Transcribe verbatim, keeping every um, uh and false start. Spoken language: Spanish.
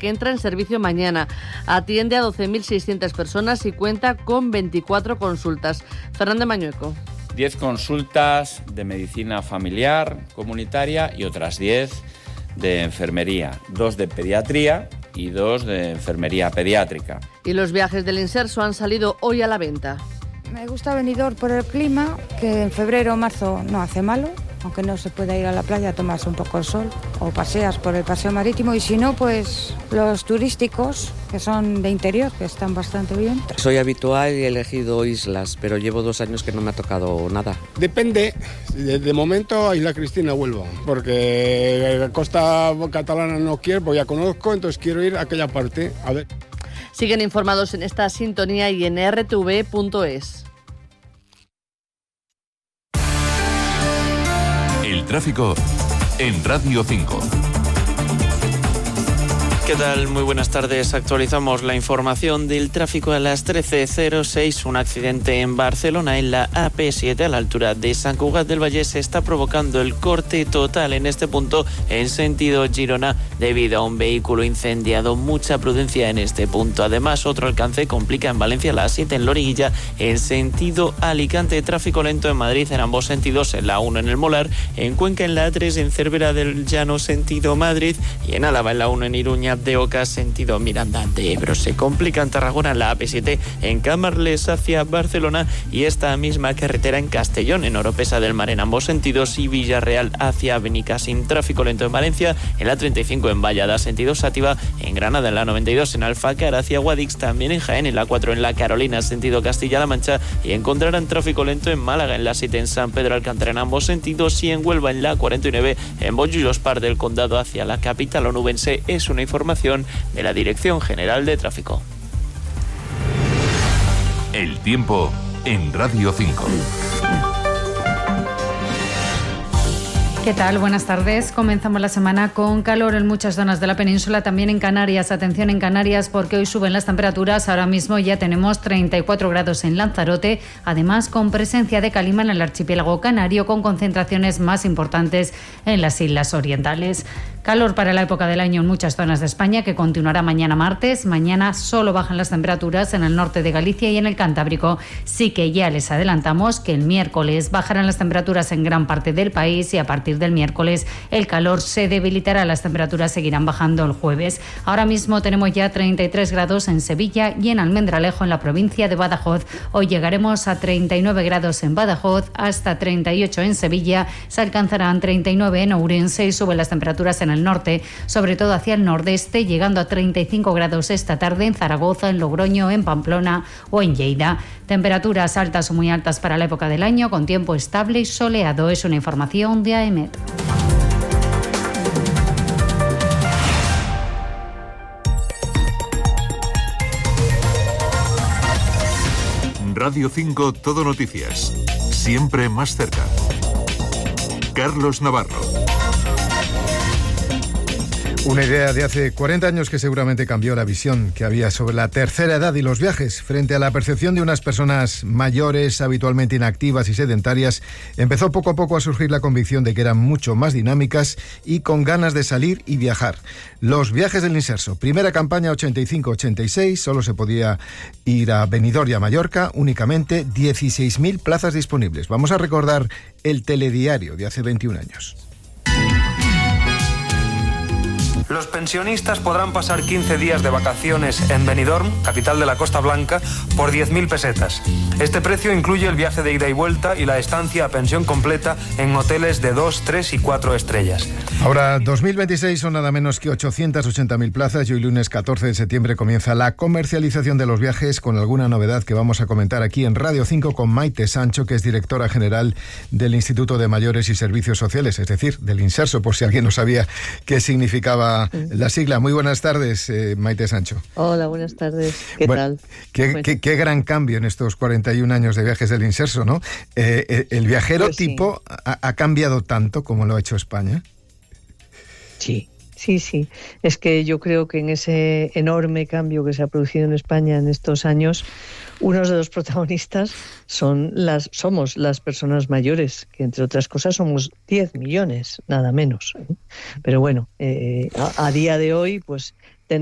que entra en servicio mañana. Atiende a doce mil seiscientas personas y cuenta con veinticuatro consultas. Fernández Mañueco. diez consultas de medicina familiar, comunitaria y otras diez de enfermería, dos de pediatría y dos de enfermería pediátrica. Y los viajes del Inserso han salido hoy a la venta. Me gusta Benidorm por el clima, que en febrero o marzo no hace malo, aunque no se pueda ir a la playa a tomarse un poco el sol, o paseas por el paseo marítimo, y si no, pues los turísticos, que son de interior, que están bastante bien. Soy habitual y he elegido islas, pero llevo dos años que no me ha tocado nada. Depende, de, de momento a Isla Cristina vuelvo, porque Costa Catalana no quiero, pues ya conozco, entonces quiero ir a aquella parte, a ver. Siguen informados en esta sintonía y en erre te ve punto es. El tráfico en Radio cinco. ¿Qué tal? Muy buenas tardes. Actualizamos la información del tráfico a las trece cero seis. Un accidente en Barcelona en la A P siete a la altura de Sant Cugat del Vallès se está provocando el corte total en este punto en sentido Girona debido a un vehículo incendiado. Mucha prudencia en este punto. Además, otro alcance complica en Valencia la A siete en Loriguilla en sentido Alicante. Tráfico lento en Madrid en ambos sentidos, en la A uno en el Molar, en Cuenca en la A tres en Cervera del Llano sentido Madrid y en Álava en la uno en Iruña de Oca sentido Miranda de Ebro. Se complica en Tarragona en la A P siete en Camarles hacia Barcelona y esta misma carretera en Castellón en Oropesa del Mar en ambos sentidos y Villarreal hacia Benicàssim. Tráfico lento en Valencia en la treinta y cinco en Vallada sentido Sátiva, en Granada en la noventa y dos en Alfácar hacia Guadix, también en Jaén en la cuatro en la Carolina sentido Castilla-La Mancha y encontrarán tráfico lento en Málaga en la siete en San Pedro Alcántara en ambos sentidos y en Huelva en la cuarenta y nueve en Bollullos Par del Condado hacia la capital onubense. Es una información de la Dirección General de Tráfico. El tiempo en Radio cinco. ¿Qué tal? Buenas tardes. Comenzamos la semana con calor en muchas zonas de la península, también en Canarias. Atención en Canarias porque hoy suben las temperaturas. Ahora mismo ya tenemos treinta y cuatro grados en Lanzarote, además con presencia de calima en el archipiélago canario, con concentraciones más importantes en las islas orientales. Calor para la época del año en muchas zonas de España, que continuará mañana martes. Mañana solo bajan las temperaturas en el norte de Galicia y en el Cantábrico. Sí que ya les adelantamos que el miércoles bajarán las temperaturas en gran parte del país y a partir del miércoles el calor se debilitará. Las temperaturas seguirán bajando el jueves. Ahora mismo tenemos ya treinta y tres grados en Sevilla y en Almendralejo, en la provincia de Badajoz. Hoy llegaremos a treinta y nueve grados en Badajoz, hasta treinta y ocho en Sevilla. Se alcanzarán treinta y nueve en Ourense y suben las temperaturas en el norte, sobre todo hacia el nordeste, llegando a treinta y cinco grados esta tarde en Zaragoza, en Logroño, en Pamplona o en Lleida. Temperaturas altas o muy altas para la época del año, con tiempo estable y soleado. Es una información de A E M E T. Radio cinco Todo Noticias. Siempre más cerca. Carlos Navarro. Una idea de hace cuarenta años que seguramente cambió la visión que había sobre la tercera edad y los viajes. Frente a la percepción de unas personas mayores, habitualmente inactivas y sedentarias, empezó poco a poco a surgir la convicción de que eran mucho más dinámicas y con ganas de salir y viajar. Los viajes del Inserso. Primera campaña ochenta y cinco ochenta y seis, solo se podía ir a Benidorm y a Mallorca, únicamente dieciséis mil plazas disponibles. Vamos a recordar el telediario de hace veintiún años. Los pensionistas podrán pasar quince días de vacaciones en Benidorm, capital de la Costa Blanca, por diez mil pesetas. Este precio incluye el viaje de ida y vuelta y la estancia a pensión completa en hoteles de dos, tres y cuatro estrellas. Ahora, dos mil veintiséis son nada menos que ochocientas ochenta mil plazas y hoy lunes catorce de septiembre comienza la comercialización de los viajes con alguna novedad que vamos a comentar aquí en Radio cinco con Maite Sancho, que es directora general del Instituto de Mayores y Servicios Sociales, es decir, del Inserso, por si alguien no sabía qué significaba la sigla. Muy buenas tardes, eh, Maite Sancho. Hola, buenas tardes. ¿Qué bueno, tal? Qué, Bueno. qué, qué gran cambio en estos cuarenta y un años de viajes del Inserso, ¿no? Eh, el viajero Pues sí. tipo ha, ha cambiado tanto como lo ha hecho España. Sí, sí, sí. Es que yo creo que en ese enorme cambio que se ha producido en España en estos años, unos de los protagonistas son las, somos las personas mayores, que entre otras cosas somos diez millones, nada menos. Pero bueno, eh, a, a día de hoy, pues